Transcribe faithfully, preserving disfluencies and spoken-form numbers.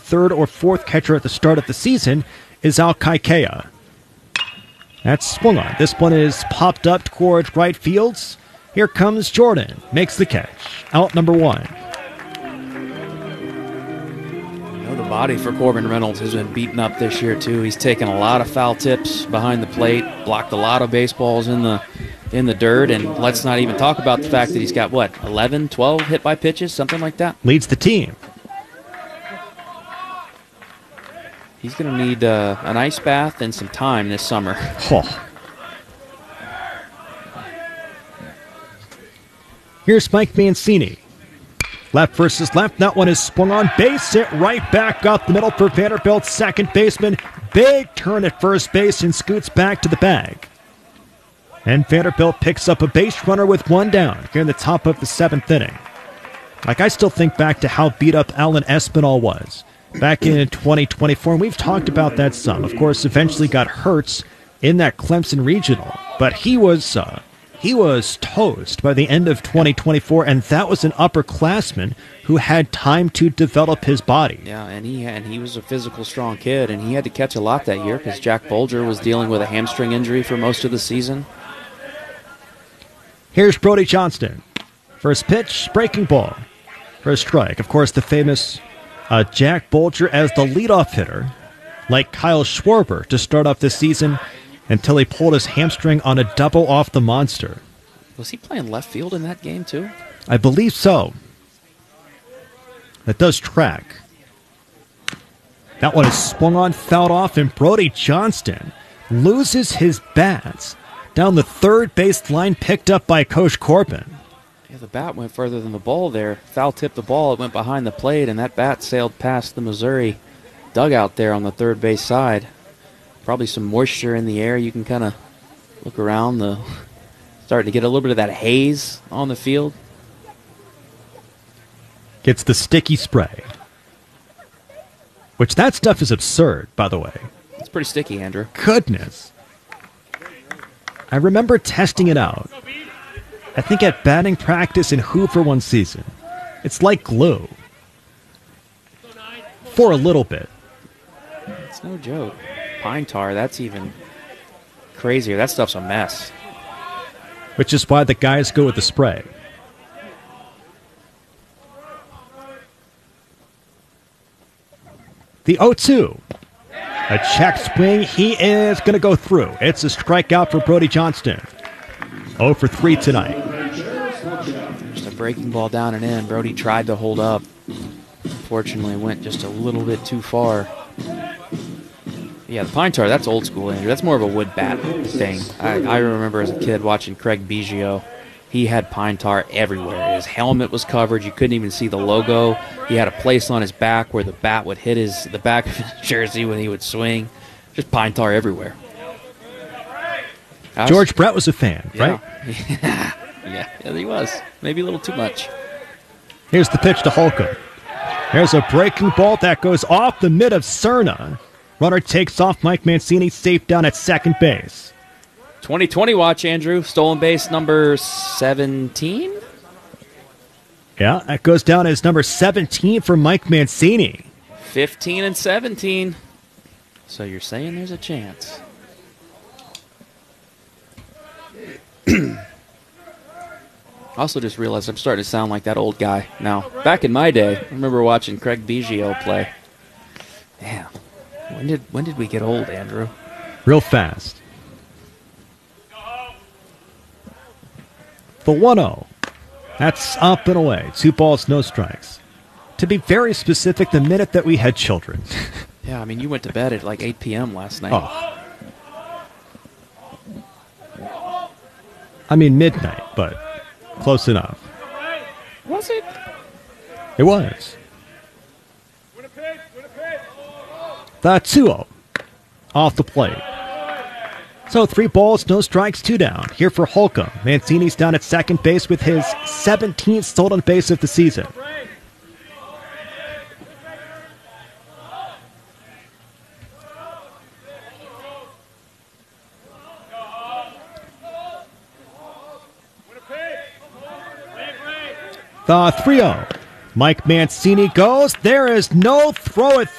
third or fourth catcher at the start of the season is Al Kaikea. That's swung on. This one is popped up towards right fields. Here comes Jordan. Makes the catch. Out number one. You know, the body for Corbin Reynolds has been beaten up this year, too. He's taken a lot of foul tips behind the plate, blocked a lot of baseballs in the in the dirt, and let's not even talk about the fact that he's got, what, eleven, twelve hit by pitches, something like that? Leads the team. He's going to need uh, an ice bath and some time this summer. Oh. Here's Mike Mancini. Left versus left. That one is swung on. Base hit right back up the middle for Vanderbilt's second baseman. Big turn at first base and scoots back to the bag. And Vanderbilt picks up a base runner with one down here in the top of the seventh inning. Like, I still think back to how beat up Alan Espinal was back in twenty twenty-four, and we've talked about that some. Of course, eventually got hurt in that Clemson Regional, but he was uh, he was toast by the end of twenty twenty-four, and that was an upperclassman who had time to develop his body. Yeah, and he and he was a physical, strong kid, and he had to catch a lot that year because Jack Bolger was dealing with a hamstring injury for most of the season. Here's Brody Johnston. First pitch, breaking ball for a strike. Of course, the famous uh, Jack Bolger as the leadoff hitter, like Kyle Schwarber to start off this season until he pulled his hamstring on a double off the monster. Was he playing left field in that game, too? I believe so. That does track. That one is swung on, fouled off, and Brody Johnston loses his bat down the third base line, picked up by Coach Corbin. Yeah, the bat went further than the ball there. Foul tipped the ball. It went behind the plate, and that bat sailed past the Missouri dugout there on the third base side. Probably some moisture in the air. You can kind of look around, the starting to get a little bit of that haze on the field. Gets the sticky spray. Which, that stuff is absurd, by the way. It's pretty sticky, Andrew. Goodness. I remember testing it out. I think at batting practice in Hoover one season. It's like glue. For a little bit. It's no joke. Pine tar, that's even crazier. That stuff's a mess. Which is why the guys go with the spray. The oh two. A check swing. He is going to go through. It's a strikeout for Brody Johnston. oh for three tonight. Just a breaking ball down and in. Brody tried to hold up. Unfortunately, went just a little bit too far. Yeah, the pine tar, that's old school, Andrew. That's more of a wood bat thing. I, I remember as a kid watching Craig Biggio. He had pine tar everywhere. His helmet was covered. You couldn't even see the logo. He had a place on his back where the bat would hit his the back of his jersey when he would swing. Just pine tar everywhere. Was, George Brett was a fan, yeah. right? yeah, yeah, he was. Maybe a little too much. Here's the pitch to Holcomb. There's a breaking ball that goes off the mid of Cerna. Runner takes off. Mike Mancini safe down at second base. twenty twenty watch, Andrew. Stolen base number seventeen? Yeah, that goes down as number seventeen for Mike Mancini. fifteen and seventeen. So you're saying there's a chance. I also just realized I'm starting to sound like that old guy now. Back in my day, I remember watching Craig Biggio play. Damn. When did when did we get old, Andrew? Real fast. The one oh. That's up and away. Two balls, no strikes. To be very specific, the minute that we had children. Yeah, I mean, you went to bed at like eight p.m. last night. Oh. I mean, midnight, but close enough. Was it? It was. The two oh. Off the plate. So three balls, no strikes, two down. Here for Holcomb. Mancini's down at second base with his seventeenth stolen base of the season. The three oh. Mike Mancini goes. There is no throw at